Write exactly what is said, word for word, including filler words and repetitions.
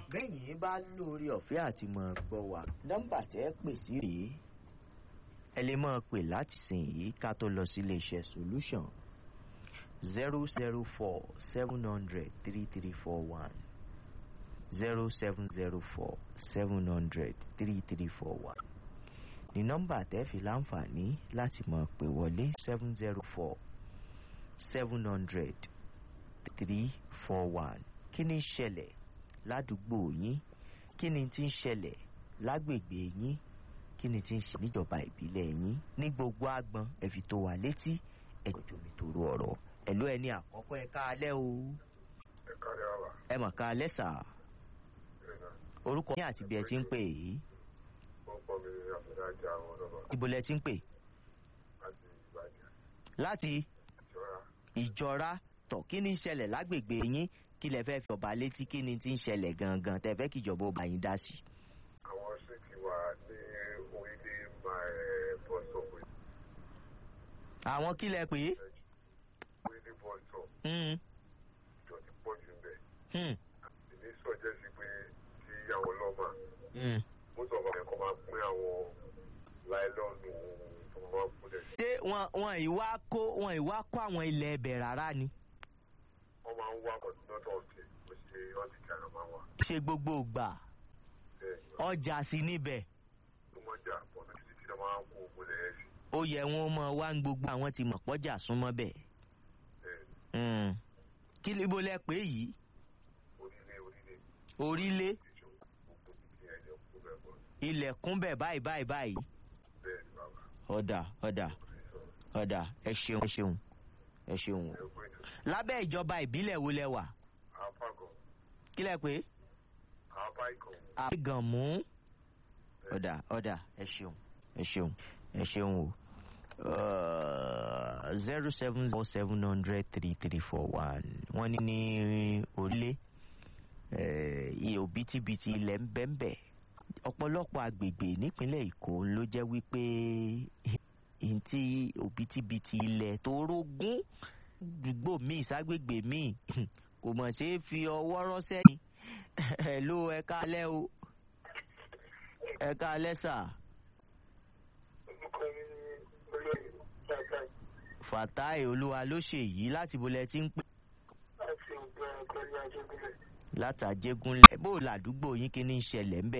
bẹ́yìn bá lórí ọ̀fẹ́ àti mọ̀ gbọ́ wa nọ́mbà tẹ́ pè sí rèé ẹ lè máa pè láti sìn yìí ká tó lọ sí iléeṣẹ́ solution zero zero four seven hundred three three four one zero seven zero four seven hundred three three four one ní nọ́mbà tẹ́ fi láǹfààní láti máa pè wọlé seven zero four seven hundred three four one. Kí ni ń ṣẹlẹ̀ ládùúgbò yín? Kí ni tí ń ṣẹlẹ̀ lágbègbè yín? Kí ni tí ń ṣe níjọba ìbílẹ̀ yín? Ní gbogbo agbọn ẹ fi tó wa létí ẹ jọjọ mi tó ro ọ̀rọ̀. Ẹ̀lú ẹni àkọ́kọ́ ẹ káalẹ́ o. Ẹ káalẹ́ àwà. Ẹ mọ̀ káalẹ́ sà. Orúkọ yín àti bí ẹ ti ń pè yìí. Orúkọ mi ni Àfẹ́dá Ajá àwọn ọlọ́ba. Ibo lẹ ti ń pè? Láti Ìbàdàn. Láti Ìjọra. Ìjọra. Tọ̀ kí ni ń ṣẹlẹ̀ lágbègbè yín? Kí lẹ fẹ́ fi ọba létí? Kí ni tí ń ṣẹlẹ̀ gangan tẹ́ fẹ́ kíjọba ọba yín dá sí? Àwọn ṣèkì wà ní orílẹ̀ my bọ́sọ̀. Àwọn kí lẹ pè é? Orílẹ̀ bọ́sọ̀. Hmm. Ìjọ ti pọ̀ jù ń bẹ̀. Hmm. Ìní sọ̀jẹ́ sí pé tí àwọn ọlọ́mà. Hmm. Mo sọ fún ẹ̀kọ́ máa pín àwọn láìlọ́ọ̀nù tó máa ń kúlẹ̀. Ṣé wọn wọn ìwá kó wọn ìwá kó àwọn ilẹ̀ ẹbẹ̀ rárá ni? Wọ́n máa ń wá kọ̀tínọ́tọ̀ ọ̀sẹ̀ bó ṣe ọtí kí àná máa wà. Ṣé gbogbo ìgbà ọjà sí níbẹ̀? Tó mọ́ jà pọ̀ ní títí tí wọ́n máa ń kó ogun lẹ̀ sí. Ó yẹ wọn mọ wá ń gbogbo àwọn tí mọ̀ pọ́jà súnmọ́ bẹ̀. Hmm. Kí ni ibo lẹ pé yìí? Orílẹ̀ orílẹ̀. Orílẹ̀ Gbogbo títí ẹ̀jẹ̀ kú bẹ̀ bọ̀. ilẹ̀kùn bẹ̀ báyìí báyìí báyìí. Bẹ́ẹ̀ ni bàbá. Ọ̀dà ọ̀dà ọ̀dà ẹ ṣeun ẹ ṣeun ẹ ṣeun o. Lábẹ́ ìjọba ìbílẹ̀ wo lẹ wà? Àpagọ̀. Kí lẹ pé? Àpáìkọ̀. Àgànmú. Ọ̀dà ọ̀dà ẹ ṣeun ẹ ṣeun ẹ ṣeun o. zero seven zero seven hundred three three four one wọ́n ní ní orílẹ̀ iye òbítíbitì ilẹ̀ ń bẹ ń bẹ. Ọ̀pọ̀lọpọ̀ agbègbè nípínlẹ̀ Èkó ló jẹ́ wípé ntí òbítíbitì ilẹ̀ tó rógún gbogbo míì ságbègbè míì kò mọ̀ ṣe é fi ọwọ́ rọ́ sẹ́yìn. Hello ẹ káalẹ́ o. Ẹ káalẹ́ sà. Fatai Olúwa ló ṣe yìí láti bolẹ̀ tí ń pè. Láti ọgbẹ́ ọgbẹ́ ní Ajégúnlẹ̀. Látàjégúnlẹ̀ bó làdúgbò yín kí ní ń ṣẹlẹ̀ ń bẹ̀?